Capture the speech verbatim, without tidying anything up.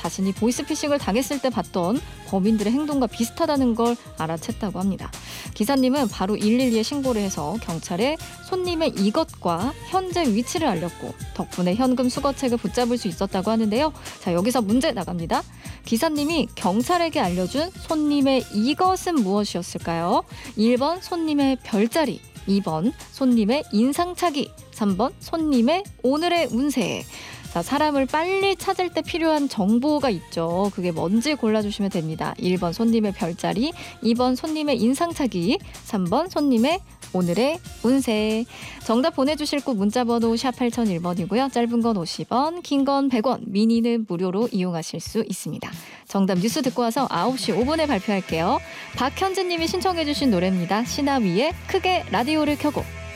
자신이 보이스피싱을 당했을 때 봤던 범인들의 행동과 비슷하다는 걸 알아챘다고 합니다. 기사님은 바로 일일이에 신고를 해서 경찰에 손님의 이것과 현재 위치를 알렸고 덕분에 현금 수거책을 붙잡을 수 있었다고 하는데요. 자, 여기서 문제 나갑니다. 기사님이 경찰에게 알려준 손님의 이것은 무엇이었을까요? 일 번 손님의 별자리, 이 번 손님의 인상착의, 삼 번 손님의 오늘의 운세. 자, 사람을 빨리 찾을 때 필요한 정보가 있죠. 그게 뭔지 골라주시면 됩니다. 일 번 손님의 별자리, 이 번 손님의 인상착의, 삼 번 손님의 오늘의 운세. 정답 보내주실 곳 문자번호 샵 팔공공일 번이고요. 짧은 건 오십 원, 긴 건 백 원, 미니는 무료로 이용하실 수 있습니다. 정답 뉴스 듣고 와서 아홉 시 오 분에 발표할게요. 박현진 님이 신청해 주신 노래입니다. 신하위의 크게 라디오를 켜고.